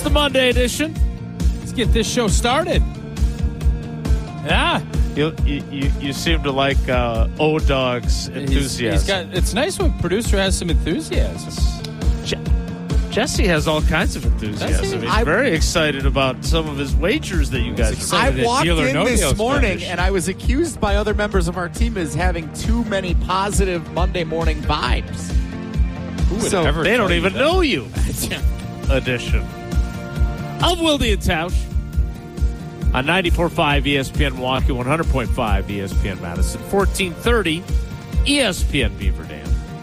the Monday edition. Let's get this show started. Yeah. You seem to like O-Dog's enthusiasm. It's nice when a producer has some enthusiasm. Jesse has all kinds of enthusiasm. He's very excited about some of his wagers that you guys I walked in this morning and I was accused by other members of our team as having too many positive Monday morning vibes. So they don't even know you. Edition of Wilde and Tausch on 94.5 ESPN Milwaukee, 100.5 ESPN Madison, 1430 ESPN Beaver Dam.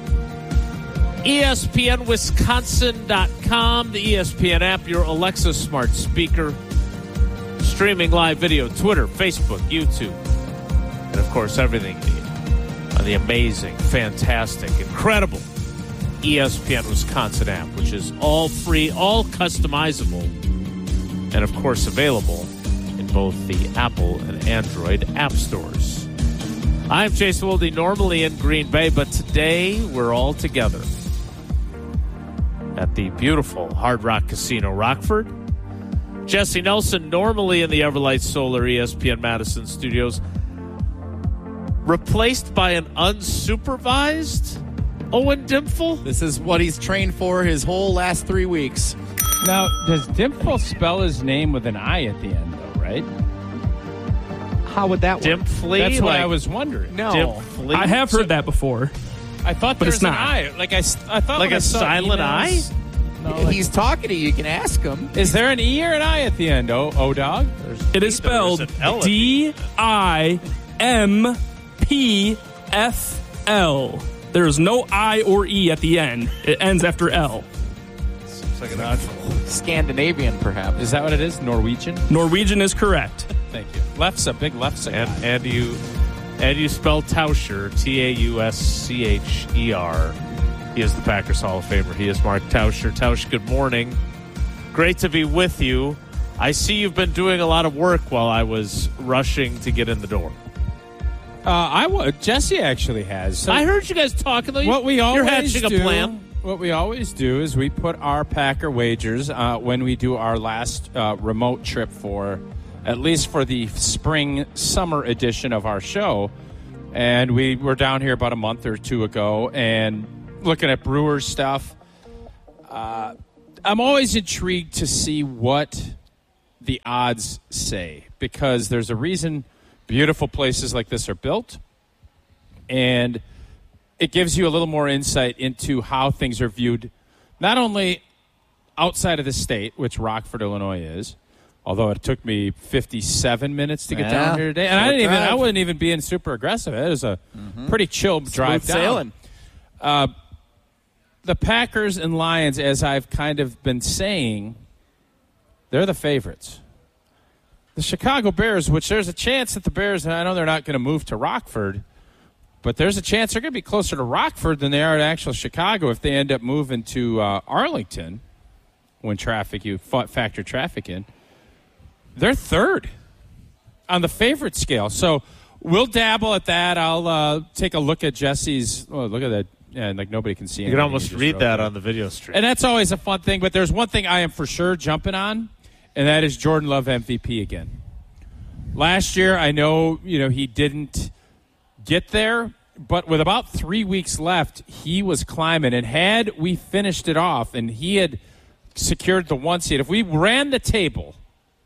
ESPNWisconsin.com, the ESPN app, your Alexa smart speaker, streaming live video, Twitter, Facebook, YouTube, and of course everything you need on the amazing, fantastic, incredible ESPN Wisconsin app, which is all free, all customizable, and of course available in both the Apple and Android app stores. I'm Jason Wilde, normally in Green Bay, but today we're all together at the beautiful Hard Rock Casino Rockford. Jesse Nelson, normally in the Everlight Solar ESPN Madison studios, replaced by an unsupervised Owen Dimple. This is what he's trained for his whole last 3 weeks. Now, does Dimple spell his name with an I at the end, though, right? How would that work? Dimflee? That's what I was wondering. No. Dimflee? I have heard that before. I thought But there it's was an not. I. I thought Like when I a saw silent emails- No, He's talking to you. You can ask him. Is there an E or an I at the end, O-Dog? It is spelled There's an L at the D-I-M-P-F-L. There's no I or E at the end. It ends after L. Seems like an odd. Scandinavian, perhaps. Is that what it is? Norwegian? Norwegian is correct. Thank you. Left's a big left guy. And you spell Tauscher, Tauscher. He is the Packers Hall of Famer. He is Mark Tauscher. Tausch, good morning. Great to be with you. I see you've been doing a lot of work while I was rushing to get in the door. Jesse actually has. So I heard you guys talking. Though. What we always You're hatching do, a plan. What we always do is we put our Packer wagers when we do our last remote trip at least for the spring-summer edition of our show. And we were down here about a month or two ago and looking at Brewers stuff. I'm always intrigued to see what the odds say, because there's a reason beautiful places like this are built, and it gives you a little more insight into how things are viewed, not only outside of the state, which Rockford, Illinois is, although it took me 57 minutes to get down here today. And I wasn't even being super aggressive. It was a pretty chill drive down. Sailing. The Packers and Lions, as I've kind of been saying, they're the favorites. The Chicago Bears, which there's a chance that the Bears, and I know they're not going to move to Rockford, but there's a chance they're going to be closer to Rockford than they are to actual Chicago if they end up moving to Arlington when you factor traffic in. They're third on the favorite scale. So we'll dabble at that. I'll take a look at Jesse's. Oh, look at that. Yeah, like nobody can see You anything. can almost read that on the video stream. And that's always a fun thing. But there's one thing I am for sure jumping on, and that is Jordan Love MVP again. Last year, I know he didn't get there, but with about 3 weeks left, he was climbing. And had we finished it off and he had secured the 1 seed, if we ran the table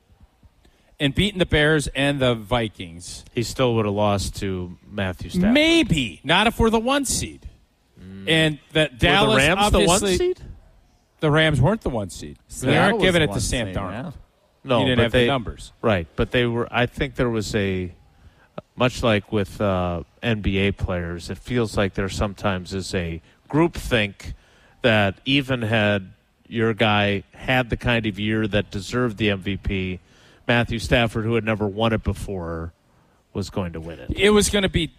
and beaten the Bears and the Vikings, he still would have lost to Matthew Stafford. Maybe. Not if we're the 1 seed. And that Dallas, were the Rams the 1 seed? The Rams weren't the 1 seed. They aren't giving it to Sam Darnold. No, he didn't have the numbers. Right, but they were. I think there was much like with NBA players, it feels like there sometimes is a groupthink that even had your guy had the kind of year that deserved the MVP, Matthew Stafford, who had never won it before, was going to win it. It was going to be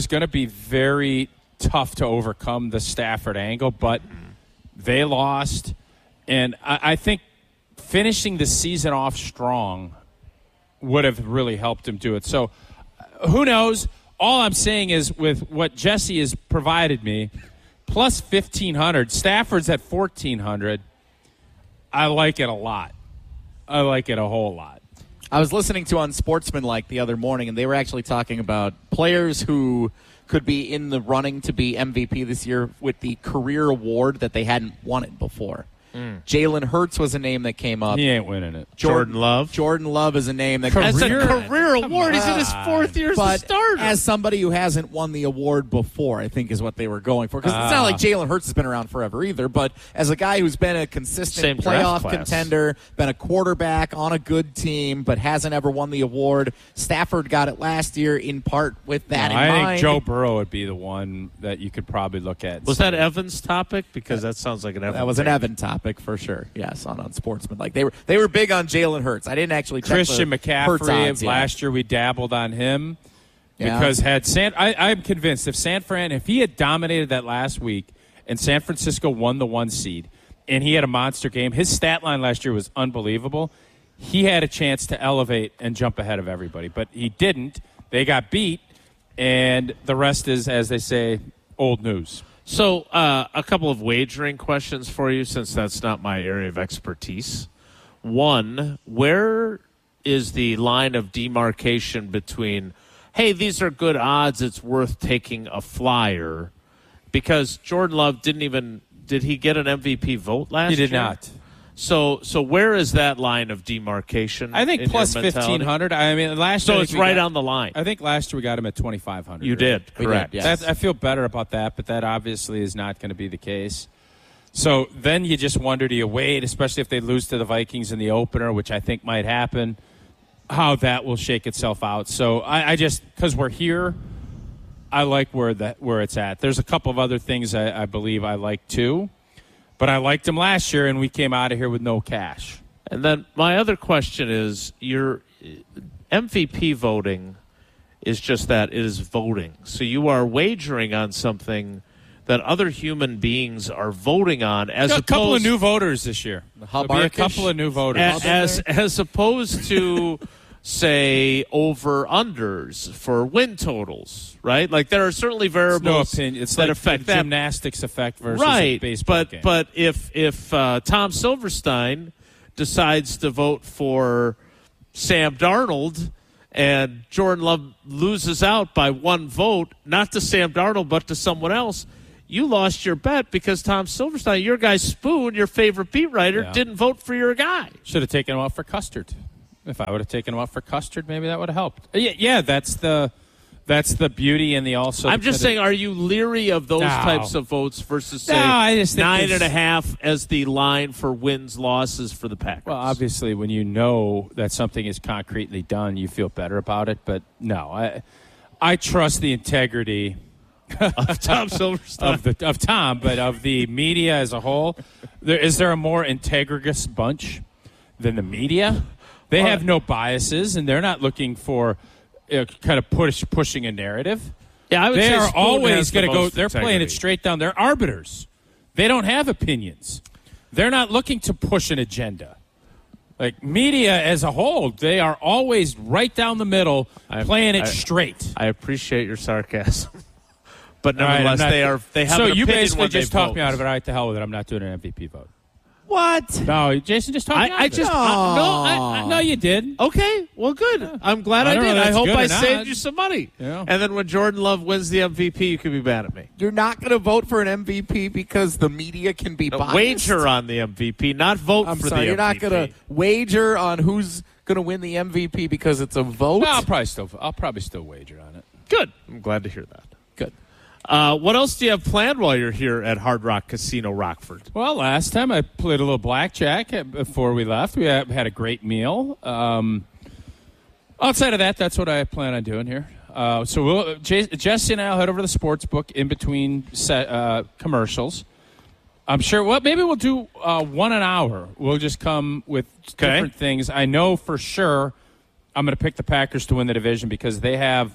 very tough to overcome the Stafford angle, but they lost, and I think finishing the season off strong would have really helped him do it. So who knows? All I'm saying is with what Jesse has provided me, plus 1,500, Stafford's at 1,400, I like it a lot. I like it a whole lot. I was listening to Unsportsmanlike the other morning, and they were actually talking about players who could be in the running to be MVP this year with the career award that they hadn't won it before. Jalen Hurts was a name that came up. He ain't winning it. Jordan Love. Jordan Love is a name that That's a comes career award. He's in his 4th year as a starter. As somebody who hasn't won the award before, I think is what they were going for. Because it's not like Jalen Hurts has been around forever either, but as a guy who's been a consistent playoff contender, been a quarterback on a good team, but hasn't ever won the award, Stafford got it last year in part with that in mind. I think Joe Burrow would be the one that you could probably look at. Was that Evan's topic? Because that sounds like an Evan. That was an Evan topic for sure. Yes, on Unsportsmanlike. They were big on Jalen Hurts. I didn't actually check Christian the Hurts McCaffrey odds last year. We dabbled on him Yeah. because I'm convinced if he had dominated that last week and San Francisco won the 1 seed and he had a monster game, his stat line last year was unbelievable. He had a chance to elevate and jump ahead of everybody, but he didn't. They got beat, and the rest is, as they say, old news. So a couple of wagering questions for you, since that's not my area of expertise. One, where is the line of demarcation between, hey, these are good odds, it's worth taking a flyer? Because Jordan Love did he get an MVP vote last year? He did not. So where is that line of demarcation? I think plus 1,500. I mean, last year. So it's right on the line. I think last year we got him at 2,500. You did, correct. We did, yes. I feel better about that, but that obviously is not going to be the case. So then you just wonder, do you wait, especially if they lose to the Vikings in the opener, which I think might happen, how that will shake itself out. So I just, because we're here, I like where it's at. There's a couple of other things I believe I like too. But I liked him last year, and we came out of here with no cash. And then my other question is, your MVP voting is just that. It is voting. So you are wagering on something that other human beings are voting on. As a couple of new voters this year. There'll be a couple of new voters. As opposed to, say, over-unders for win totals, right? Like, there are certainly variables no opinion. It's that like affect the that. Gymnastics effect versus right. a baseball game. But if Tom Silverstein decides to vote for Sam Darnold and Jordan Love loses out by 1 vote, not to Sam Darnold but to someone else, you lost your bet because Tom Silverstein, your guy Spoon, your favorite beat writer, didn't vote for your guy. Should have taken him out for Custard. If I would have taken him out for Custard, maybe that would have helped. Yeah, that's the beauty and the also. I'm just saying, are you leery of those types of votes versus, say, I just think 9.5 as the line for wins, losses for the Packers? Well, obviously, when you know that something is concretely done, you feel better about it. But no, I trust the integrity of Tom Silverstein. of Tom, but of the media as a whole. Is there a more integrous bunch than the media? They have no biases, and they're not looking for kind of pushing a narrative. Yeah, I would say they are Spoon always going to go. They're integrity. playing it straight down. They're arbiters. They don't have opinions. They're not looking to push an agenda. Like media as a whole, they are always right down the middle, playing it straight. I appreciate your sarcasm, but nevertheless, they have. So an you opinion basically when just they talked vote. me out of it. All right, to hell with it. I'm not doing an MVP vote. What? No, Jason just talked me out of it. No, you did. Okay, well, good. I'm glad I don't know did. if I that's hope good I or not. saved you some money. Yeah. And then when Jordan Love wins the MVP, you can be mad at me. You're not going to vote for an MVP because the media can be biased? Wager on the MVP, not vote for the MVP. You're not going to wager on who's going to win the MVP because it's a vote? No, I'll probably still wager on it. Good. I'm glad to hear that. Good. What else do you have planned while you're here at Hard Rock Casino Rockford? Well, last time I played a little blackjack before we left. We had a great meal. Outside of that, that's what I plan on doing here. So Jesse and I will head over to the sports book in between commercials. I'm sure. Well, maybe we'll do 1 an hour. We'll just come with different things. I know for sure I'm going to pick the Packers to win the division because they have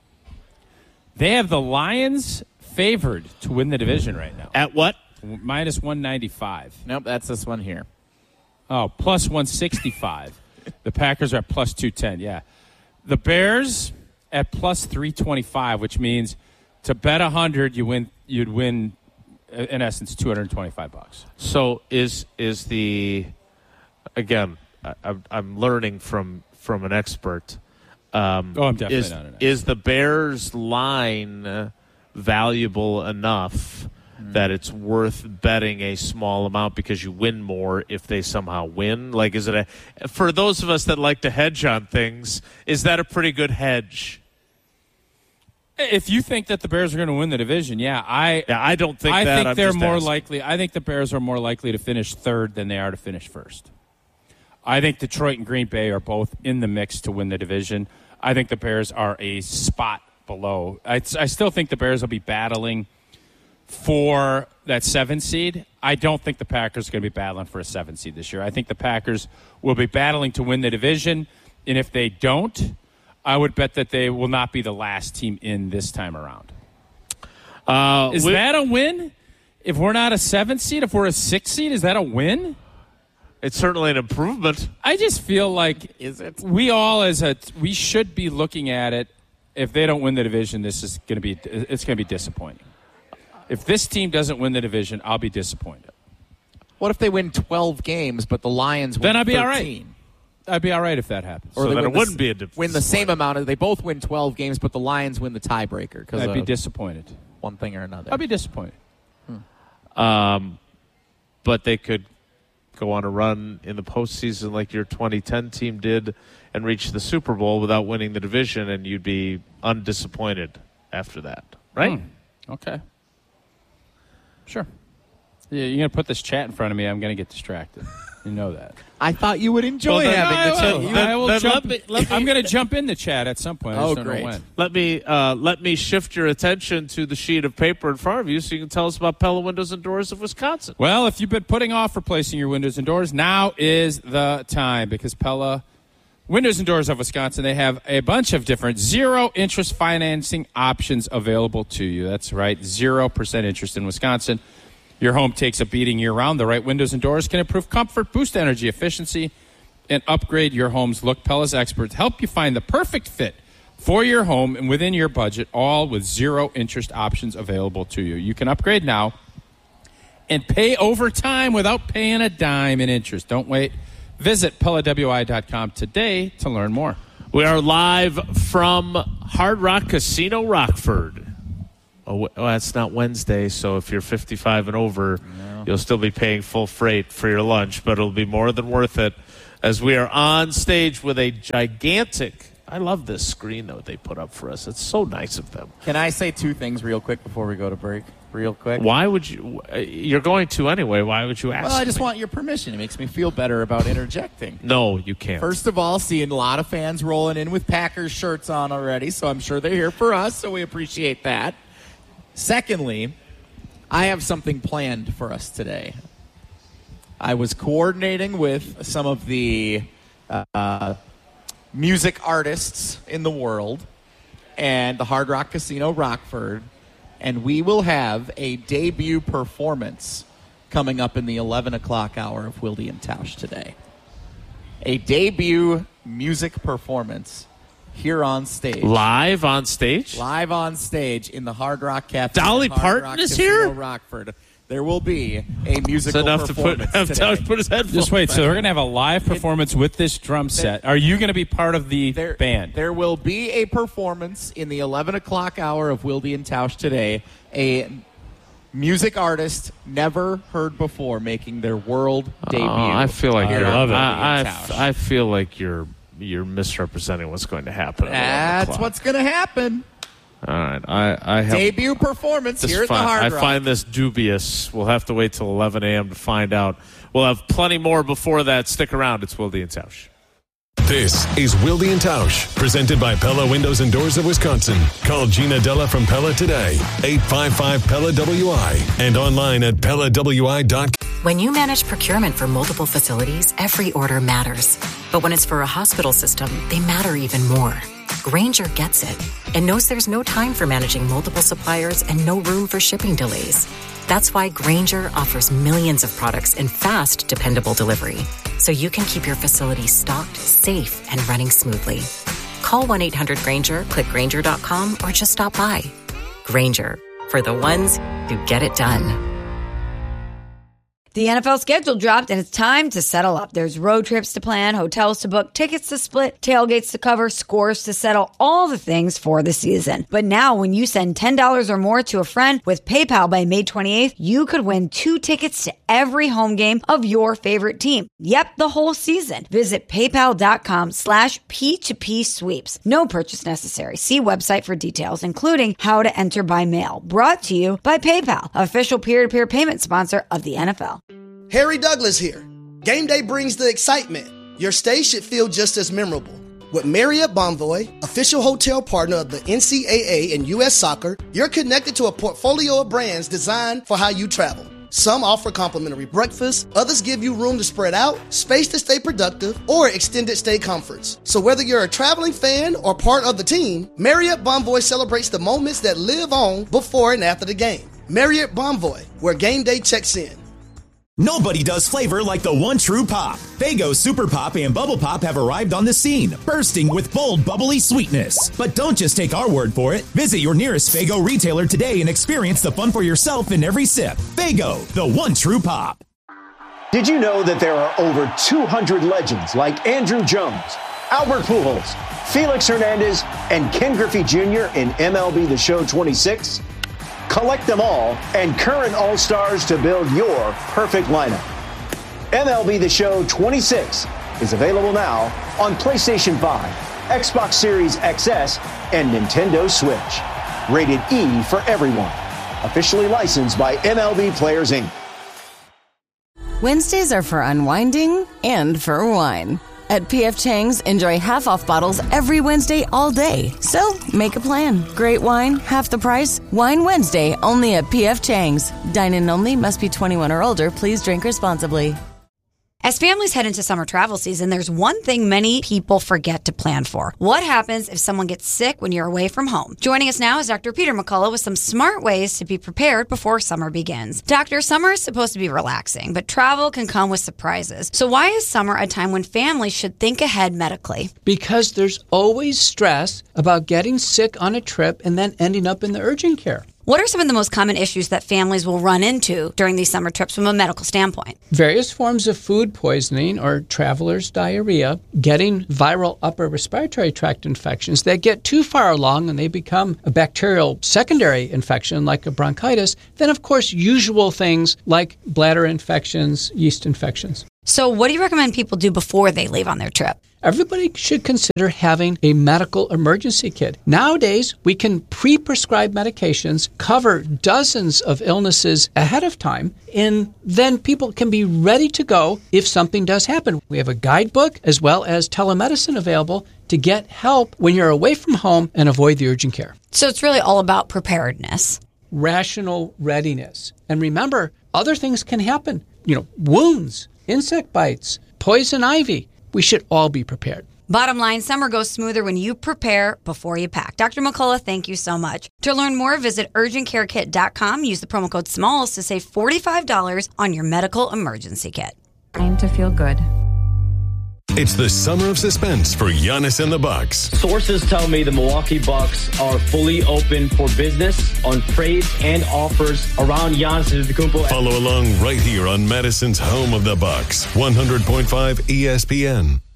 the Lions favored to win the division right now. At what? Minus 195. Nope, that's this one here. Oh, plus 165. The Packers are at plus 210, yeah. The Bears at plus 325, which means to bet 100, you'd win, in essence, $225. So is the, again, I'm learning from an expert. I'm definitely not an expert. Is the Bears line valuable enough that it's worth betting a small amount because you win more if they somehow win? Like, is it for those of us that like to hedge on things, is that a pretty good hedge? If you think that the Bears are going to win the division, I don't think I that. think they're more likely. I think the Bears are more likely to finish third than they are to finish first. I think Detroit and Green Bay are both in the mix to win the division. I think the Bears are a spot below. I still think the Bears will be battling for that 7 seed. I don't think the Packers are going to be battling for a 7 seed this year. I think the Packers will be battling to win the division, and if they don't, I would bet that they will not be the last team in this time around. Is that a win? If we're not a 7 seed, if we're a 6 seed, is that a win? It's certainly an improvement. I just feel like we should be looking at it. If they don't win the division, it's going to be disappointing. If this team doesn't win the division, I'll be disappointed. What if they win 12 games, but the Lions win 13? Then I'd be all right. I'd be all right if that happens. Or then it wouldn't be a win the same amount. They both win 12 games, but the Lions win the tiebreaker. I'd be disappointed. One thing or another. I'd be disappointed. But they could go on a run in the postseason like your 2010 team did and reach the Super Bowl without winning the division, and you'd be undisappointed after that, right? Okay. Sure. Yeah, you're going to put this chat in front of me, I'm going to get distracted. You know that. I thought you would enjoy having the chat. I'm going to jump in the chat at some point. I just don't know when. Let me shift your attention to the sheet of paper in front of you so you can tell us about Pella Windows and Doors of Wisconsin. Well, if you've been putting off replacing your windows and doors, now is the time, because Pella Windows and Doors of Wisconsin, they have a bunch of different zero-interest financing options available to you. That's right, 0% interest in Wisconsin. Your home takes a beating year-round. The right windows and doors can improve comfort, boost energy efficiency, and upgrade your home's look. Pella's experts help you find the perfect fit for your home and within your budget, all with zero-interest options available to you. You can upgrade now and pay over time without paying a dime in interest. Don't wait. Visit PellaWI.com today to learn more. We are live from Hard Rock Casino Rockford. Oh, that's not Wednesday, so if you're 55 and over, you'll still be paying full freight for your lunch, but it'll be more than worth it as we are on stage with a gigantic, I love this screen, though, they put up for us. It's so nice of them. Can I say 2 things real quick before we go to break? Real quick. Why would you? You're going to anyway. Why would you ask Well, I just want your permission. It makes me feel better about interjecting. No, you can't. First of all, seeing a lot of fans rolling in with Packers shirts on already, so I'm sure they're here for us, so we appreciate that. Secondly, I have something planned for us today. I was coordinating with some of the music artists in the world and the Hard Rock Casino Rockford, and we will have a debut performance coming up in the 11 o'clock hour of Wilde and Tausch today. A debut music performance here on stage. Live on stage? Live on stage in the Hard Rock Cafe. Dolly Parton is here? Rockford. There will be a musical performance to put his headphones. Just wait, so we're going to have a live performance with this drum set. Are you going to be part of the band? There will be a performance in the 11 o'clock hour of Wilde and Tausch today. A music artist never heard before making their world debut. I feel like I feel like you're misrepresenting what's going to happen. That's what's going to happen. All right, I have debut performance here at the Hard Rock. I find this dubious. We'll have to wait till 11 a.m. to find out. We'll have plenty more before that. Stick around. It's Wilde and Tausch. This is Wilde and Tausch, presented by Pella Windows and Doors of Wisconsin. Call Gina Della from Pella today, 855-PELLA-WI, and online at PellaWI.com. When you manage procurement for multiple facilities, every order matters. But when it's for a hospital system, they matter even more. Grainger gets it and knows there's no time for managing multiple suppliers and no room for shipping delays. That's why Grainger offers millions of products in fast, dependable delivery, so you can keep your facility stocked, safe, and running smoothly. Call 1-800-GRAINGER, click Grainger.com, or just stop by. Grainger, for the ones who get it done. The NFL schedule dropped, and it's time to settle up. There's road trips to plan, hotels to book, tickets to split, tailgates to cover, scores to settle, all the things for the season. But now, when you send $10 or more to a friend with PayPal by May 28th, you could win 2 tickets to every home game of your favorite team. Yep, the whole season. Visit paypal.com/P2P sweeps. No purchase necessary. See website for details, including how to enter by mail. Brought to you by PayPal, official peer-to-peer payment sponsor of the NFL. Harry Douglas here. Game day brings the excitement. Your stay should feel just as memorable. With Marriott Bonvoy, official hotel partner of the NCAA and U.S. Soccer, you're connected to a portfolio of brands designed for how you travel. Some offer complimentary breakfast, others give you room to spread out, space to stay productive, or extended stay comforts. So whether you're a traveling fan or part of the team, Marriott Bonvoy celebrates the moments that live on before and after the game. Marriott Bonvoy, where game day checks in. Nobody does flavor like the one true pop. Faygo Super Pop and Bubble Pop have arrived on the scene, bursting with bold, bubbly sweetness. But don't just take our word for it. Visit your nearest Faygo retailer today and experience the fun for yourself in every sip. Faygo, the one true pop. Did you know that there are over 200 legends like Andrew Jones, Albert Pujols, Felix Hernandez, and Ken Griffey Jr. in MLB The Show 26? Collect them all and current All-Stars to build your perfect lineup. MLB The Show 26 is available now on PlayStation 5, Xbox Series XS, and Nintendo Switch. Rated E for everyone. Officially licensed by MLB Players, Inc. Wednesdays are for unwinding and for wine. At P.F. Chang's, enjoy half-off bottles every Wednesday all day. So, make a plan. Great wine, half the price. Wine Wednesday, only at P.F. Chang's. Dine-in only, must be 21 or older. Please drink responsibly. As families head into summer travel season, there's one thing many people forget to plan for. What happens if someone gets sick when you're away from home? Joining us now is Dr. Peter McCullough with some smart ways to be prepared before summer begins. Doctor, summer is supposed to be relaxing, but travel can come with surprises. So why is summer a time when families should think ahead medically? Because there's always stress about getting sick on a trip and then ending up in the urgent care. What are some of the most common issues that families will run into during these summer trips from a medical standpoint? Various forms of food poisoning or traveler's diarrhea, getting viral upper respiratory tract infections that get too far along and they become a bacterial secondary infection like a bronchitis. Then, of course, usual things like bladder infections, yeast infections. So what do you recommend people do before they leave on their trip? Everybody should consider having a medical emergency kit. Nowadays, we can pre-prescribe medications, cover dozens of illnesses ahead of time, and then people can be ready to go if something does happen. We have a guidebook as well as telemedicine available to get help when you're away from home and avoid the urgent care. So it's really all about preparedness. Rational readiness. And remember, other things can happen. Wounds, insect bites, poison ivy. We should all be prepared. Bottom line, summer goes smoother when you prepare before you pack. Dr. McCullough, thank you so much. To learn more, visit urgentcarekit.com. Use the promo code SMALLS to save $45 on your medical emergency kit. Time to feel good. It's the summer of suspense for Giannis and the Bucks. Sources tell me the Milwaukee Bucks are fully open for business on trades and offers around Giannis Antetokounmpo. Follow along right here on Madison's home of the Bucks, 100.5 ESPN.